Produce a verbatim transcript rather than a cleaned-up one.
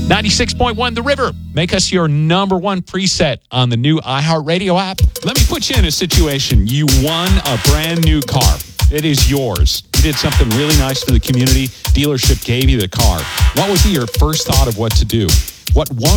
ninety-six point one The River. Make us your number one preset on the new iHeartRadio app. Let me put you in a situation. You won a brand new car. It is yours. You did something really nice for the community. Dealership gave you the car. What would be your first thought of what to do? What one